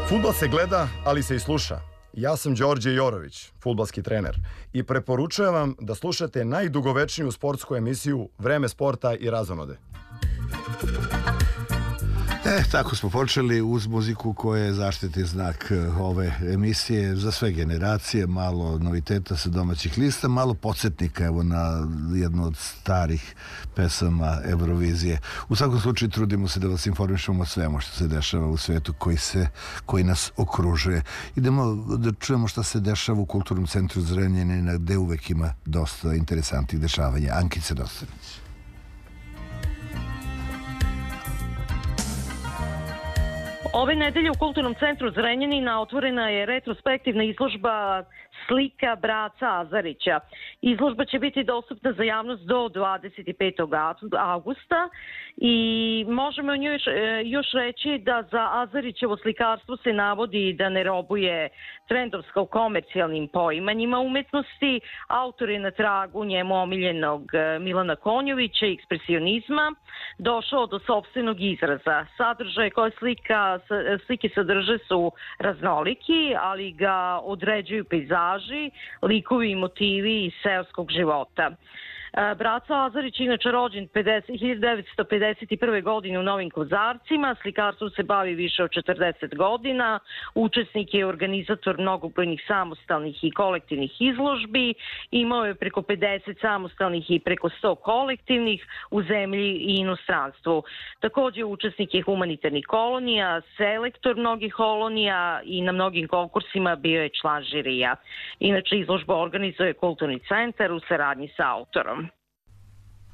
Fudbal se gleda, ali se i sluša. Ja sam Đorđe Jorović, fudbalski trener, i preporučujem vam da slušate najdugovečniju sportsku emisiju Vreme sporta i razonode. Tako smo počeli uz muziku koja je zaštitni znak ove emisije za sve generacije, malo noviteta sa domaćih lista, malo podsjetnika evo na jednu od starih pesama Eurovizije. U svakom slučaju trudimo se da vas informišemo o svemu što se dešava u svetu koji nas okružuje. Idemo da čujemo šta se dešava u Kulturnom centru Zrenjanina, gde uvek ima dosta interesantnih dešavanja. Ankica Dostanić. Ove nedelje u Kulturnom centru Zrenjanina otvorena je retrospektivna izložba slika Braca Azarića. Izložba će biti dostupna za javnost do 25. augusta i možemo o njoj još reći da za Azarićevo slikarstvo se navodi da ne robuje trendovsko-komercijalnim poimanjima umetnosti. Autor je na tragu njemu omiljenog Milana Konjovića i ekspresionizma došao do sopstvenog izraza. Sadržaje koje slike sadrže su raznoliki, ali ga određuju pejzaži, likovi i motivi iz seoskog života. Braco Azarić je inače rođen 1951. godine u Novim Kozarcima, slikarstvom se bavi više od 40 godina, učesnik je organizator mnogobrojnih samostalnih i kolektivnih izložbi, imao je preko 50 samostalnih i preko 100 kolektivnih u zemlji i inostranstvu. Također učesnik je humanitarnih kolonija, selektor mnogih kolonija i na mnogim konkursima bio je član žirija. Inače izložba organizuje Kulturni centar u saradnji sa autorom.